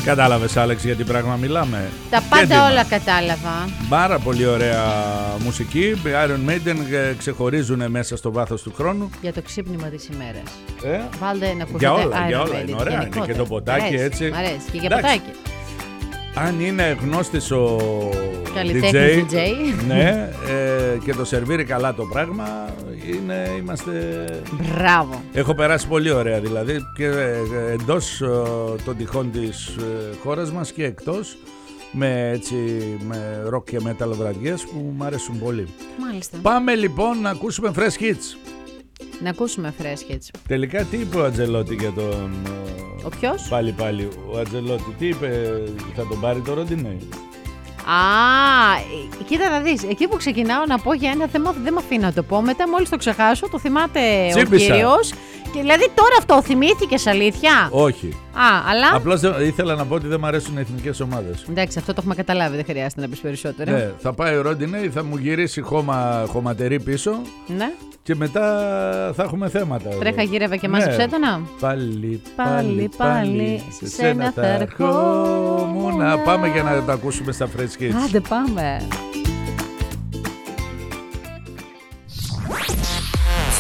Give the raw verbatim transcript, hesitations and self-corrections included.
Κατάλαβες, Άλεξ, για τι πράγμα μιλάμε? Τα πάντα όλα κατάλαβα. Πάρα πολύ ωραία μουσική. Iron Maiden ξεχωρίζουν μέσα στο βάθος του χρόνου. Για το ξύπνημα της ημέρας. Ε? Βάλτε να ακούσετε για όλα, Iron για όλα. Maiden. Είναι ωραία. Είναι και το ποτάκι, μ' αρέσει, έτσι. Μ' αρέσει και για Εντάξει. ποτάκι. Αν είναι γνώστης ο Καλλιτέχνης ντι τζέι, ντι τζέι. ναι, ε, και το σερβίρει καλά το πράγμα, είναι, είμαστε... Μπράβο. Έχω περάσει πολύ ωραία, δηλαδή, και ε, εντός ε, των τυχών της ε, χώρας μας και εκτός, με, έτσι, με rock και metal βραδιές που μου αρέσουν πολύ. Μάλιστα. Πάμε λοιπόν να ακούσουμε fresh hits. Να ακούσουμε fresh hits. Τελικά τι είπε ο Ατζελότη για τον... Ο ποιος? Πάλι πάλι, ο Ατζελότη τι είπε, θα τον πάρει το Ροντινέι? Α, κοίτα να δεις, εκεί που ξεκινάω να πω για ένα θέμα δεν με αφήνει να το πω. Μετά μόλις το ξεχάσω, το θυμάται Τσίπησα. ο κύριος. Και δηλαδή τώρα αυτό θυμήθηκες αλήθεια? Όχι. Α, αλλά... Απλώς δεν- ήθελα να πω ότι δεν μου αρέσουν οι εθνικές ομάδες. Εντάξει, αυτό το έχουμε καταλάβει, δεν χρειάζεται να πεις περισσότερο. Ναι, θα πάει ο Ροντινέι, θα μου γυρίσει χώμα, χωματερή πίσω Ναι. και μετά θα έχουμε θέματα. εδώ. Τρέχα γύρευα και μάζεψέ το να. Πάλι, Πάλι, πάλι, σε σε σένα σένα θα θα ερχόμουν. ερχόμουν. Πάμε για να τα ακούσουμε στα fresh hits. Άντε πάμε.